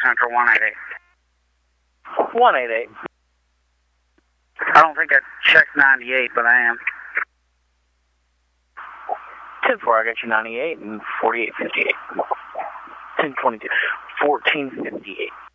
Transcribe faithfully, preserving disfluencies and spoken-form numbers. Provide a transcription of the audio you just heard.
Central one eighty-eight. one eighty-eight. I don't think I checked ninety-eight, but I am. ten four, I got you ninety-eight and forty-eight fifty-eight. ten twenty-two, fourteen fifty-eight.